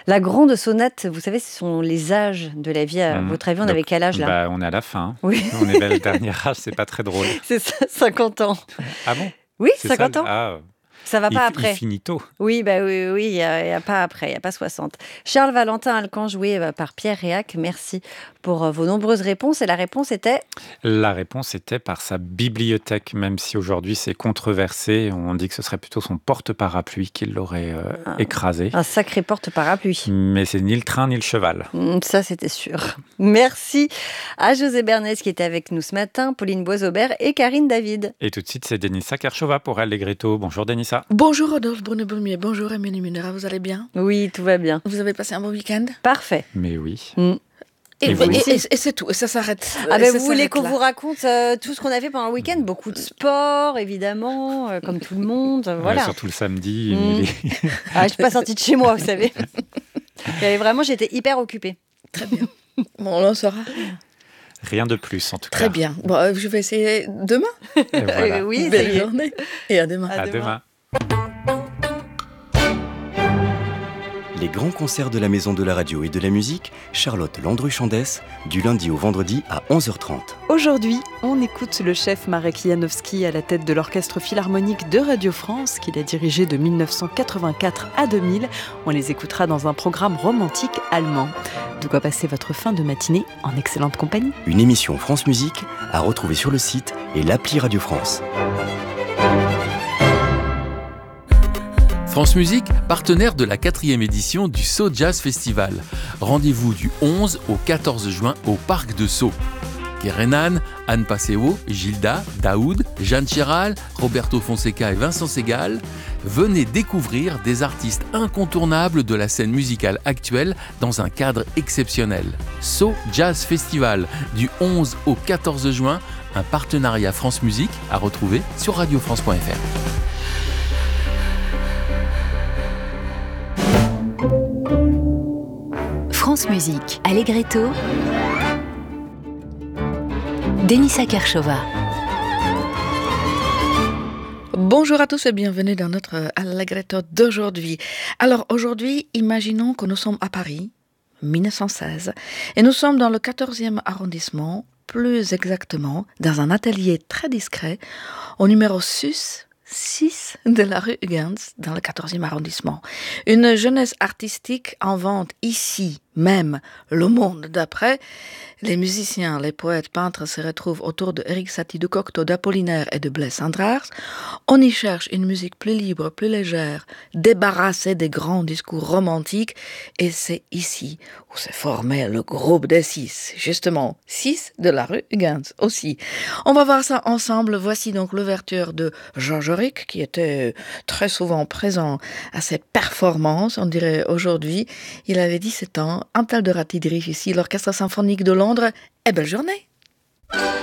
La grande sonate, vous savez, ce sont les âges de la vie. À votre avis, on avait quel âge là? On est à la fin. Oui, On est vers le dernier âge, c'est pas très drôle. c'est ça, 50 ans. Ah bon? Oui, C'est 50 ans. Ah, Ça va pas il après. finit tôt. Oui, oui, il y a pas après, il y a pas 60. Charles Valentin Alcan, joué par Pierre Réac. Merci pour vos nombreuses réponses. Et la réponse était? La réponse était par sa bibliothèque, même si aujourd'hui c'est controversé. On dit que ce serait plutôt son porte-parapluie qui l'aurait écrasé. Un sacré porte-parapluie. Mais c'est ni le train ni le cheval. Ça, c'était sûr. Merci à José Bernès qui était avec nous ce matin, Pauline Boisaubert et Karine David. Et tout de suite, c'est Denissa Kershova pour Allegretto. Bonjour Denissa. Bonjour Rodolphe Brunet-Baumier, bonjour Amélie Munera, vous allez bien? Oui, tout va bien. Vous avez passé un bon week-end? Parfait. Mais oui. Et vous aussi. c'est tout, et ça s'arrête. Vous voulez qu'on vous raconte tout ce qu'on a fait pendant le week-end? Beaucoup de sport, évidemment, comme tout le monde. Voilà. Ouais, surtout le samedi. Je ne suis pas sortie de chez moi, vous savez. J'étais hyper occupée. Très bien. Bon, on en saura. Rien de plus, en tout cas. Très bien. Bon, je vais essayer demain. Et voilà. Oui, ça y Belle est. journée. Et à demain. À demain. Les grands concerts de la Maison de la Radio et de la Musique, Charlotte Landru-Chandès, du lundi au vendredi à 11h30. Aujourd'hui, on écoute le chef Marek Janowski à la tête de l'Orchestre Philharmonique de Radio France, qu'il a dirigé de 1984 à 2000. On les écoutera dans un programme romantique allemand. De quoi passer votre fin de matinée en excellente compagnie. Une émission France Musique à retrouver sur le site et l'appli Radio France. France Musique, partenaire de la 4e édition du Sceaux Jazz Festival. Rendez-vous du 11 au 14 juin au Parc de Sceaux. Kerenan, Anne Passeo, Gilda, Daoud, Jeanne Chéral, Roberto Fonseca et Vincent Segal. Venez découvrir des artistes incontournables de la scène musicale actuelle dans un cadre exceptionnel. Sceaux Jazz Festival, du 11 au 14 juin, un partenariat France Musique à retrouver sur radiofrance.fr. France Musique, Allegretto, Denissa Kershova. Bonjour à tous et bienvenue dans notre Allegretto d'aujourd'hui. Alors aujourd'hui, imaginons que nous sommes à Paris, 1916, et nous sommes dans le 14e arrondissement, plus exactement dans un atelier très discret, au numéro 6 de la rue Huygens, dans le 14e arrondissement. Une jeunesse artistique invente ici même le monde d'après. Les musiciens, les poètes, peintres se retrouvent autour de Erik Satie, de Cocteau, d'Apollinaire et de Blaise Cendrars. On y cherche une musique plus libre, plus légère, débarrassée des grands discours romantiques. Et c'est ici où s'est formé le groupe des 6, justement 6 de la rue Huygens aussi. On va voir ça ensemble. Voici donc l'ouverture de Georges Auric, qui était très souvent présent à cette performance, on dirait aujourd'hui. Il avait 17 ans. Antal Dorati dirige ici l'Orchestre Symphonique de Londres. Et belle journée!